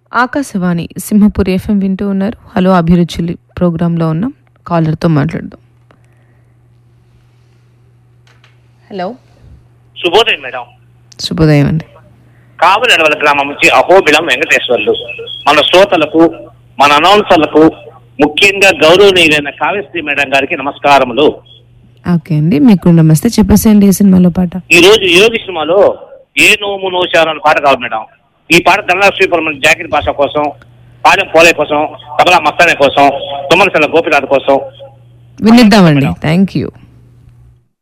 Akashvani Simhapur FM వింటూ ఉన్నారు. Hello అభిరుచులు ప్రోగ్రాంలో ఉన్నాం. కాలర్తో మాట్లాడదాం. హలో, శుభోదయం మేడం. శుభోదయం అండి. కావలి అడవల గ్రామం నుంచి అహోబిలం వెంకటేశ్వర్లు. మన శ్రోతలకు, మన అనౌన్సర్లకు, ముఖ్యంగా గౌరవనీయులైన కావ్యశ్రీ మేడం గారికి నమస్కారములు. ఓకే అండి, మీకు నమస్తే. చెప్పేసేయండి ఈ సినిమాలో పాట. ఈ రోజు యోగి సినిమాలో ఏ నోము నోశారు అనే పాట కావాలి మేడం. ఈ పాట ధనలక్ష్మీపురం జాకిర్ భాష కోసం, పాలెం పోలే కోసం, తబలా మస్తానే కోసం, తుమ్మలసల గోపినాథ్ కోసం వినిద్దామండి. Thank you.